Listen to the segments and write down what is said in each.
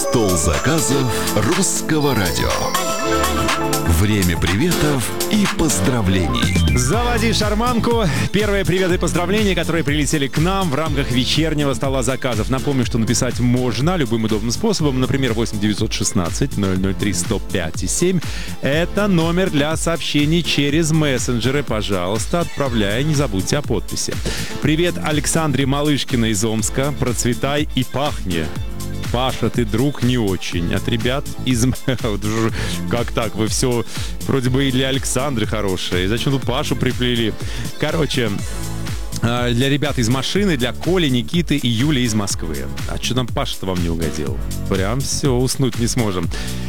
Стол заказов русского радио. Время приветов и поздравлений. Заводи шарманку. Первые приветы и поздравления, которые прилетели к нам в рамках вечернего стола заказов. Напомню, что написать можно любым удобным способом. Например, 8-916-003-105-7. Это номер для сообщений через мессенджеры. Пожалуйста, отправляй. Не забудьте о подписи. Привет Александре Малышкиной из Омска. Процветай и пахни. Паша, ты друг не очень. От ребят из... Как так? Вы все вроде бы и для Александры хорошие. Зачем тут Пашу приплели? Короче, для ребят из машины, для Коли, Никиты и Юли из Москвы. А что там Паша-то вам не угодил? Прям все, уснуть не сможем.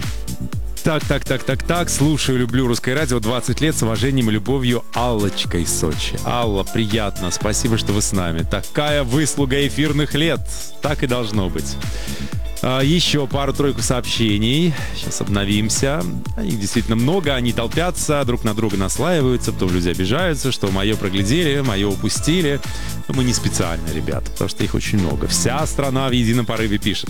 Так. Слушаю, люблю русское радио 20 лет с уважением и любовью, Аллочка из Сочи. Алла, приятно. Спасибо, что вы с нами. Такая выслуга эфирных лет. Так и должно быть. Еще пару-тройку сообщений. Сейчас обновимся. Их действительно много. Они толпятся, друг на друга наслаиваются. Потом люди обижаются, что мое проглядели, мое упустили. Но мы не специально, ребята, потому что их очень много. Вся страна в едином порыве пишет.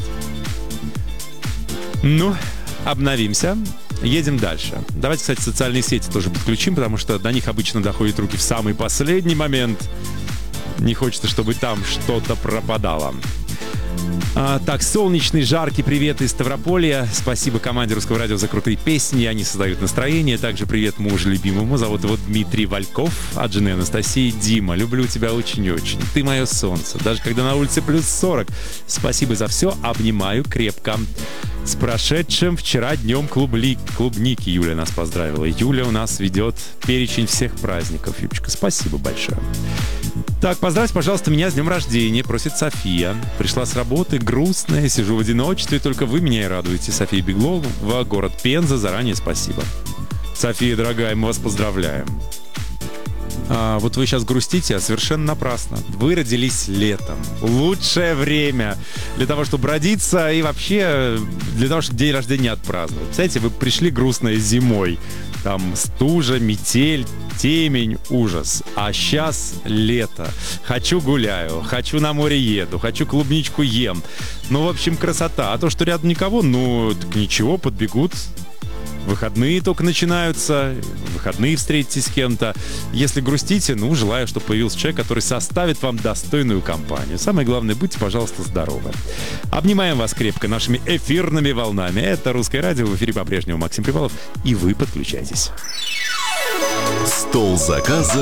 Ну... Обновимся. Едем дальше. Давайте, кстати, социальные сети тоже подключим, потому что до них обычно доходят руки в самый последний момент. Не хочется, чтобы там что-то пропадало. Так, солнечный, жаркий привет из Ставрополья. Спасибо команде Русского радио за крутые песни. Они создают настроение. Также привет мужу любимому. Зовут его Дмитрий Вальков. От жены Анастасии. Дима, люблю тебя очень-очень. Ты мое солнце. Даже когда на улице плюс 40. Спасибо за все. Обнимаю крепко. С прошедшим вчера днем клубники Юля нас поздравила. Юля у нас ведет перечень всех праздников. Юлечка, спасибо большое. Так, поздравьте, пожалуйста, меня с днем рождения, просит София. Пришла с работы, грустная, сижу в одиночестве, только вы меня и радуете. София Беглова, город Пенза, заранее спасибо. София, дорогая, мы вас поздравляем. Вот вы сейчас грустите, а совершенно напрасно. Вы родились летом. Лучшее время для того, чтобы родиться и вообще для того, чтобы день рождения отпраздновать. Представляете, вы пришли грустной зимой. Там стужа, метель, темень, ужас. А сейчас лето. Хочу гуляю, хочу на море еду, хочу клубничку ем. Ну, в общем, красота. А то, что рядом никого, ну, так ничего, подбегут. Выходные только начинаются, выходные встретитесь с кем-то. Если грустите, ну, желаю, чтобы появился человек, который составит вам достойную компанию. Самое главное, будьте, пожалуйста, здоровы. Обнимаем вас крепко нашими эфирными волнами. Это Русское радио, в эфире по-прежнему Максим Привалов, и вы подключайтесь. Стол заказа.